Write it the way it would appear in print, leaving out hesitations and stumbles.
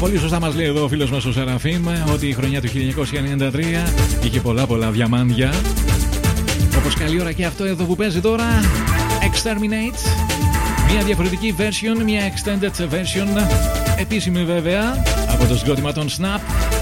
Πολύ σωστά μας λέει εδώ ο φίλος μας ο Σεραφείμ ότι η χρονιά του 1993 είχε πολλά διαμάντια. Όπως καλή ώρα και αυτό εδώ που παίζει τώρα, Exterminate. Μια διαφορετική version, μια extended version, επίσημη βέβαια, από το συγκρότημα των Snap.